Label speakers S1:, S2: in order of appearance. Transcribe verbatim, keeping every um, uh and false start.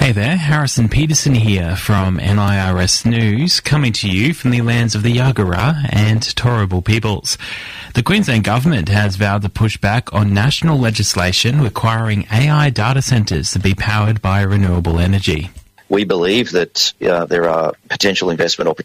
S1: Hey there, Harrison Peterson here from N I R S News, coming to you from the lands of the Yagara and Turrbal peoples. The Queensland Government has vowed to push back on national legislation requiring A I data centres to be powered by renewable energy.
S2: We believe that uh, there are potential investment opportunities